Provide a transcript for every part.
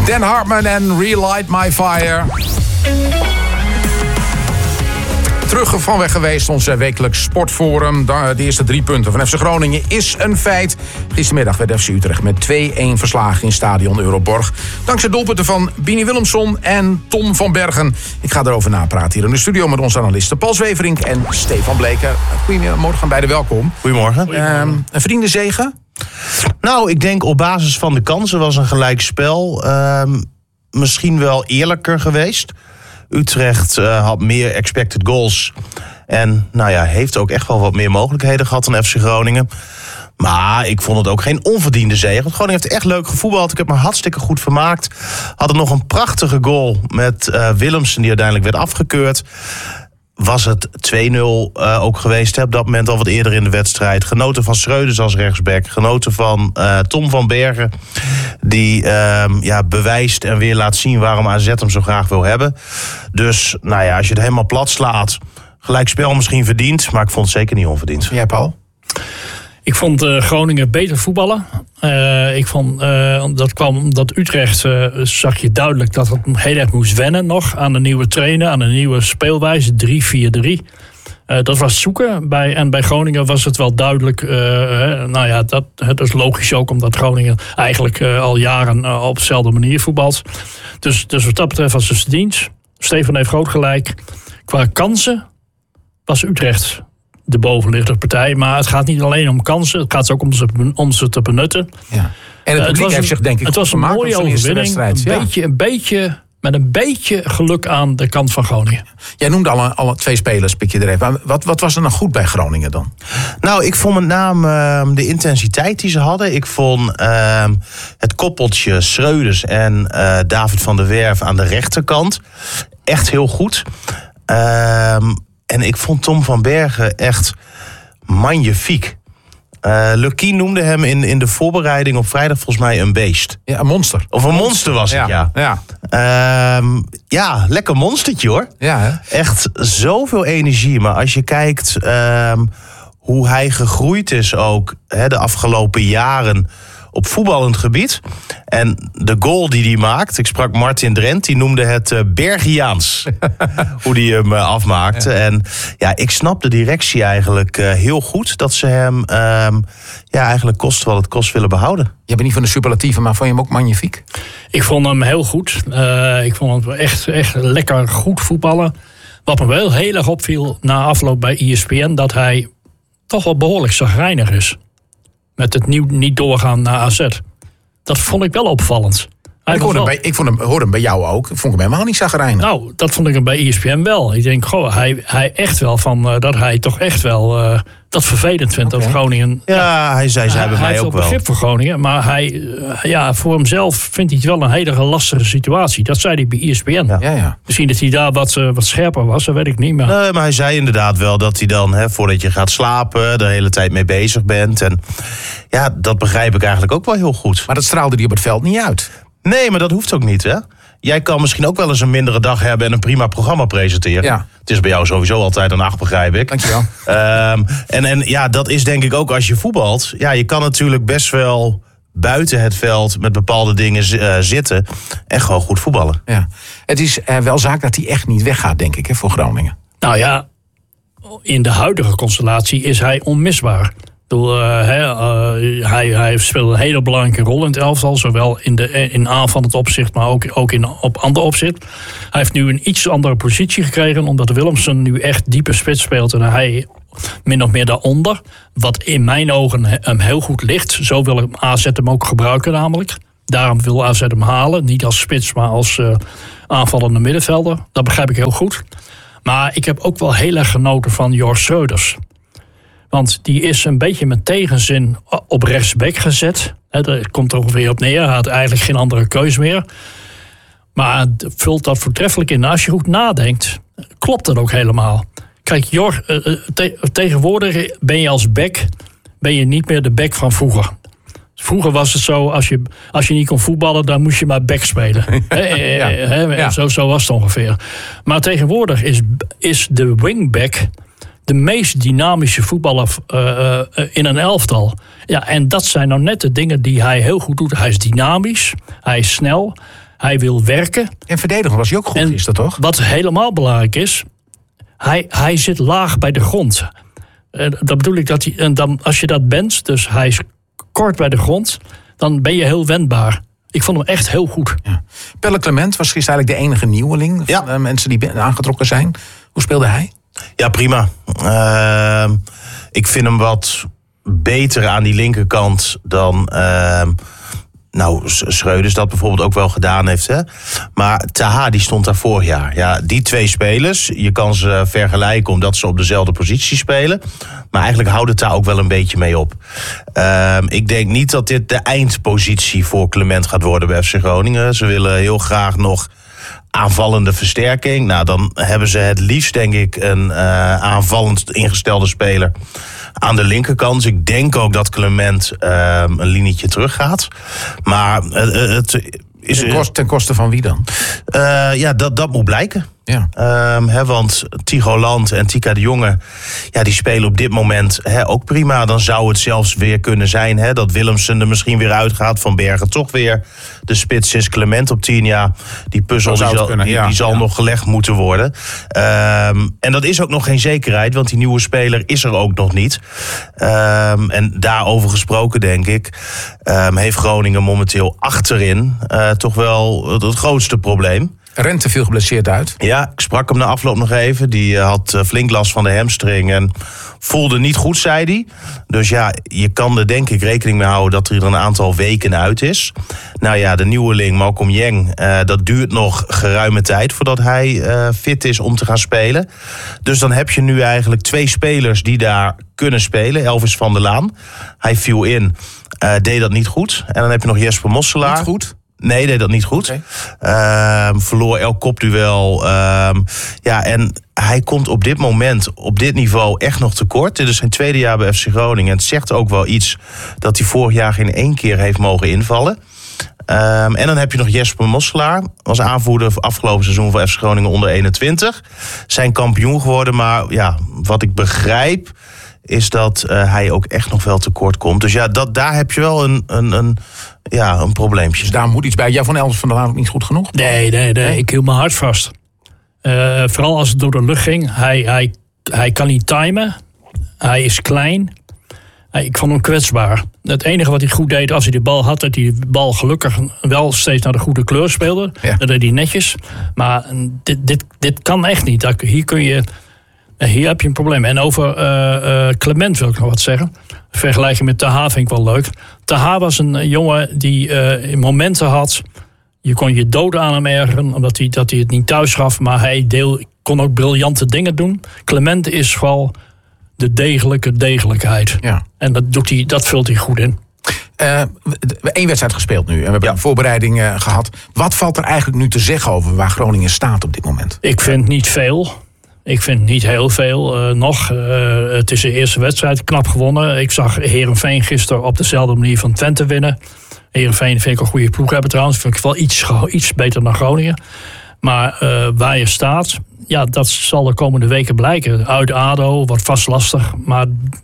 Dan Hartman en Relight My Fire. Terug van weg geweest, ons wekelijks sportforum. De eerste 3 punten van FC Groningen is een feit. Gistermiddag werd FC Utrecht met 2-1 verslagen in stadion Euroborg. Dankzij doelpunten van Bini Willemsson en Tom van Bergen. Ik ga erover napraten hier in de studio met onze analisten Paul Zweverink en Stefan Bleker. Goedemorgen, beiden welkom. Goedemorgen. Een verdiende zege? Nou, ik denk op basis van de kansen was een gelijkspel. Misschien wel eerlijker geweest. Utrecht had meer expected goals. En heeft ook echt wel wat meer mogelijkheden gehad dan FC Groningen. Maar ik vond het ook geen onverdiende zege. Want Groningen heeft echt leuk gevoetbald. Ik heb me hartstikke goed vermaakt. Hadden nog een prachtige goal met Willemsen die uiteindelijk werd afgekeurd. Was het 2-0 ook geweest op dat moment al wat eerder in de wedstrijd. Genoten van Schreuders als rechtsback. Genoten van Tom van Bergen. Die bewijst en weer laat zien waarom AZ hem zo graag wil hebben. Dus als je het helemaal plat slaat. Gelijkspel misschien verdiend. Maar ik vond het zeker niet onverdiend. Jij, Paul? Ik vond Groningen beter voetballen. Ik vond dat kwam omdat Utrecht zag je duidelijk dat het heel erg moest wennen nog aan de nieuwe trainer, aan de nieuwe speelwijze 3-4-3. Dat was zoeken. Bij Groningen was het wel duidelijk. Dat is logisch ook omdat Groningen eigenlijk al jaren op dezelfde manier voetbalt. Dus wat dat betreft was het verdiend. Stefan heeft groot gelijk. Qua kansen was Utrecht de bovenliggende partij. Maar het gaat niet alleen om kansen. Het gaat ook om ze te benutten. Ja. En het publiek heeft zich denk ik het was een mooie overwinning. Met een beetje geluk aan de kant van Groningen. Jij noemde alle 2 spelers, pik je er even. Wat was er nou goed bij Groningen dan? Nou, ik vond met name de intensiteit die ze hadden. Ik vond het koppeltje Schreuders en David van der Werf aan de rechterkant echt heel goed. En ik vond Tom van Bergen echt magnifiek. Lucky noemde hem in de voorbereiding op vrijdag volgens mij een beest. Ja, een monster. Of een monster was het, ja. Lekker monstertje hoor. Ja, hè? Echt zoveel energie. Maar als je kijkt hoe hij gegroeid is ook de afgelopen jaren op voetballend gebied. En de goal die hij maakt, ik sprak Martin Drent, die noemde het Bergiaans. Hoe die hem afmaakte. Ja. En ik snap de directie eigenlijk heel goed dat ze hem eigenlijk kost wat het kost willen behouden. Je bent niet van de superlatieven, maar vond je hem ook magnifiek? Ik vond hem heel goed. Ik vond hem echt lekker goed voetballen. Wat me wel heel erg opviel na afloop bij ESPN, dat hij toch wel behoorlijk chagrijnig is. Met het niet doorgaan naar AZ. Dat vond ik wel opvallend. Ik hoorde hem bij jou ook. Ik vond hem helemaal niet chagrijnig. Nou, dat vond ik hem bij ESPN wel. Ik denk, hij echt wel van dat hij toch echt wel dat vervelend vindt dat Groningen. Ja, hij zei bij mij ook wel. Hij heeft begrip voor Groningen, maar hij voor hemzelf vindt hij het wel een hele lastige situatie. Dat zei hij bij ESPN. Ja. Misschien dat hij daar wat scherper was, dat weet ik niet meer. Nee, maar hij zei inderdaad wel dat hij dan, voordat je gaat slapen, de hele tijd mee bezig bent. En dat begrijp ik eigenlijk ook wel heel goed. Maar dat straalde hij op het veld niet uit. Nee, maar dat hoeft ook niet, hè? Jij kan misschien ook wel eens een mindere dag hebben en een prima programma presenteren. Ja. Het is bij jou sowieso altijd een 8, begrijp ik. Dankjewel. En dat is denk ik ook als je voetbalt. Ja, je kan natuurlijk best wel buiten het veld met bepaalde dingen zitten en gewoon goed voetballen. Ja. Het is wel zaak dat hij echt niet weggaat, denk ik, voor Groningen. Nou ja, in de huidige constellatie is hij onmisbaar. Hij speelt een hele belangrijke rol in het elftal. Zowel in aanvallend opzicht, maar ook op ander opzicht. Hij heeft nu een iets andere positie gekregen, omdat Willemsen nu echt diepe spits speelt en hij min of meer daaronder. Wat in mijn ogen hem heel goed ligt. Zo wil AZ hem ook gebruiken namelijk. Daarom wil AZ hem halen. Niet als spits, maar als aanvallende middenvelder. Dat begrijp ik heel goed. Maar ik heb ook wel heel erg genoten van Jorg Schreuders. Want die is een beetje met tegenzin op rechtsback gezet. Daar komt er ongeveer op neer. Hij had eigenlijk geen andere keus meer. Maar vult dat voortreffelijk in. Als je goed nadenkt, klopt dat ook helemaal. Kijk, Jorg, tegenwoordig ben je als back niet meer de back van vroeger. Vroeger was het zo, als je niet kon voetballen, dan moest je maar back spelen. Zo was het ongeveer. Maar tegenwoordig is de wingback de meest dynamische voetballer in een elftal. Ja, en dat zijn nou net de dingen die hij heel goed doet. Hij is dynamisch, hij is snel, Hij wil werken. En verdedigen was hij ook goed, is dat toch? Wat helemaal belangrijk is, hij zit laag bij de grond. Dat bedoel ik dat hij, en dan, als je dat bent, dus hij is kort bij de grond, dan ben je heel wendbaar. Ik vond hem echt heel goed. Ja. Pelle Clement was gisteren eigenlijk de enige nieuweling van de mensen die aangetrokken zijn. Hoe speelde hij? Ja, prima. Ik vind hem wat beter aan die linkerkant dan Schreuders dat bijvoorbeeld ook wel gedaan heeft. Hè? Maar Taha die stond daar vorig jaar. Ja, die twee spelers, je kan ze vergelijken omdat ze op dezelfde positie spelen. Maar eigenlijk houdt het daar ook wel een beetje mee op. Ik denk niet dat dit de eindpositie voor Clement gaat worden bij FC Groningen. Ze willen heel graag nog aanvallende versterking. Nou, dan hebben ze het liefst, denk ik, een aanvallend ingestelde speler aan de linkerkant. Dus ik denk ook dat Clement een linietje teruggaat. Maar het is ten koste van wie dan? Dat moet blijken. Ja. Want Tigo Land en Tika de Jonge, die spelen op dit moment ook prima. Dan zou het zelfs weer kunnen zijn dat Willemsen er misschien weer uitgaat. Van Bergen toch weer de spits is. Clement op 10 jaar. Die puzzel die zal nog gelegd moeten worden. En dat is ook nog geen zekerheid, want die nieuwe speler is er ook nog niet. En daarover gesproken, denk ik, heeft Groningen momenteel achterin toch wel het grootste probleem. Rente viel geblesseerd uit. Ja, ik sprak hem na afloop nog even. Die had flink last van de hamstring en voelde niet goed, zei hij. Dus ja, je kan er denk ik rekening mee houden dat hij er een aantal weken uit is. Nou ja, de nieuweling Malcolm Jeng, dat duurt nog geruime tijd voordat hij fit is om te gaan spelen. Dus dan heb je nu eigenlijk 2 spelers die daar kunnen spelen. Elvis van der Laan, hij viel in, deed dat niet goed. En dan heb je nog Jesper Mosselaar. Niet goed? Nee, deed dat niet goed. Okay. Verloor elk kopduel. En hij komt op dit moment, op dit niveau, echt nog tekort. Dit is zijn tweede jaar bij FC Groningen. En het zegt ook wel iets dat hij vorig jaar geen 1 keer heeft mogen invallen. En dan heb je nog Jesper Mosselaar. Was aanvoerder afgelopen seizoen van FC Groningen onder 21. Zijn kampioen geworden, maar wat ik begrijp is dat hij ook echt nog wel tekort komt. Dus daar heb je wel een probleempje. Dus daar moet iets bij. Ja, van Elvis van der Laan ook niet goed genoeg? Nee. Ik hield mijn hart vast. Vooral als het door de lucht ging. Hij kan niet timen. Hij is klein. Ik vond hem kwetsbaar. Het enige wat hij goed deed als hij de bal had, dat hij de bal gelukkig wel steeds naar de goede kleur speelde. Ja. Dat deed hij netjes. Maar dit kan echt niet. Hier heb je een probleem. En over Clement wil ik nog wat zeggen. Vergelijking met Taha vind ik wel leuk. Taha was een jongen die momenten had. Je kon je doden aan hem ergeren, omdat hij het niet thuis gaf. Maar hij kon ook briljante dingen doen. Clement is vooral de degelijkheid. Ja. En dat vult hij goed in. 1 wedstrijd gespeeld nu. En we hebben een voorbereiding gehad. Wat valt er eigenlijk nu te zeggen over waar Groningen staat op dit moment? Ik vind niet veel. Ik vind niet heel veel nog. Het is de eerste wedstrijd, knap gewonnen. Ik zag Heerenveen gisteren op dezelfde manier van Twente winnen. Heerenveen vind ik een goede ploeg hebben trouwens. Vind ik wel iets beter dan Groningen. Maar waar je staat, dat zal de komende weken blijken. Uit ADO, wordt vast lastig. Maar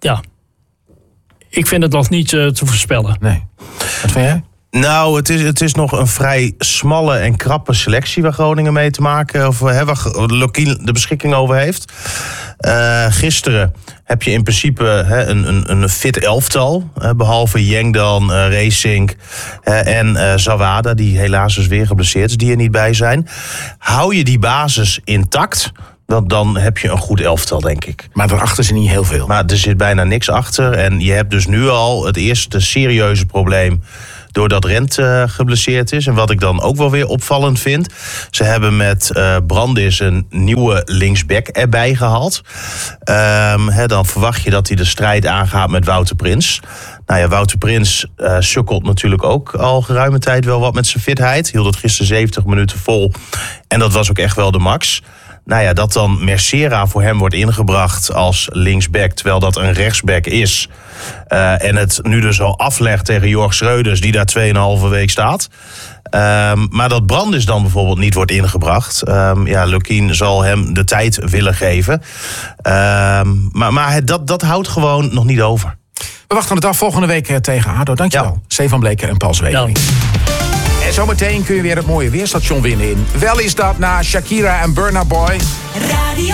ik vind het nog niet te voorspellen. Nee. Wat vind jij? Nou, het is nog een vrij smalle en krappe selectie waar Groningen mee te maken, of waar Lokien de beschikking over heeft. Gisteren heb je in principe een fit elftal. Behalve Jeng dan, Racing en Zawada, die helaas dus weer geblesseerd is, die er niet bij zijn. Hou je die basis intact, dan heb je een goed elftal, denk ik. Maar daarachter zit niet heel veel. Maar er zit bijna niks achter. En je hebt dus nu al het eerste serieuze probleem doordat Rent geblesseerd is. En wat ik dan ook wel weer opvallend vind, ze hebben met Brandis een nieuwe linksback erbij gehaald. Dan verwacht je dat hij de strijd aangaat met Wouter Prins. Nou ja, Wouter Prins sukkelt natuurlijk ook al geruime tijd wel wat met zijn fitheid. Hield het gisteren 70 minuten vol. En dat was ook echt wel de max. Nou ja, dat dan Mercera voor hem wordt ingebracht als linksback, terwijl dat een rechtsback is. En het nu dus al aflegt tegen Jorg Schreuders, die daar 2,5 week staat. Maar dat Brandis dan bijvoorbeeld niet wordt ingebracht. Lukien zal hem de tijd willen geven. Maar dat houdt gewoon nog niet over. We wachten het af volgende week tegen ADO. Dankjewel. Stefan Bleker en Paul Zwevering. En Zometeen kun je weer het mooie weerstation winnen in. Wel is dat na Shakira en Burna Boy.